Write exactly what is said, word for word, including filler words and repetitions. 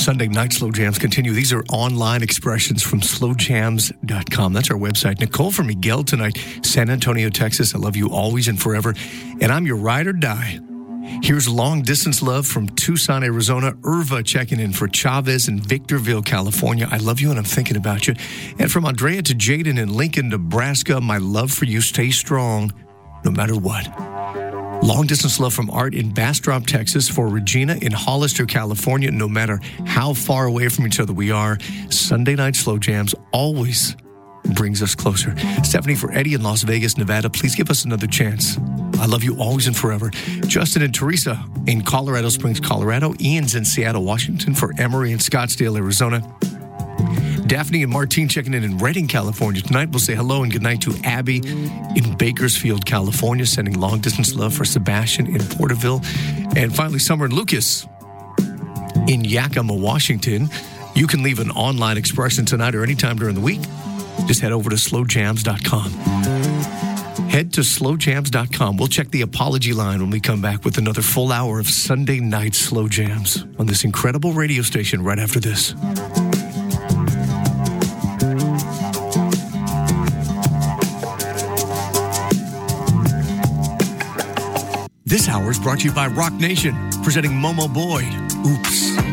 Sunday night slow jams continue. These are online expressions from slow jams dot com. That's our website. Nicole from Miguel tonight, San Antonio, Texas. I love you always and forever. And I'm your ride or die. Here's long distance love from Tucson, Arizona. Irva checking in for Chavez in Victorville, California. I love you and I'm thinking about you. And from Andrea to Jaden in Lincoln, Nebraska. My love for you. Stay strong no matter what. Long distance love from Art in Bastrop, Texas, for Regina in Hollister, California. No matter how far away from each other we are, Sunday night slow jams always brings us closer. Stephanie for Eddie in Las Vegas, Nevada. Please give us another chance. I love you always and forever. Justin and Teresa in Colorado Springs, Colorado. Ian's in Seattle, Washington, for Emery in Scottsdale, Arizona. Daphne and Martine checking in in Redding, California. Tonight we'll say hello and goodnight to Abby in Bakersfield, California, sending long-distance love for Sebastian in Porterville. And finally, Summer and Lucas in Yakima, Washington. You can leave an online expression tonight or anytime during the week. Just head over to slow jams dot com. Head to slow jams dot com. We'll check the apology line when we come back with another full hour of Sunday night slow jams on this incredible radio station right after this. This hour is brought to you by Rock Nation, presenting Momo Boy. Oops.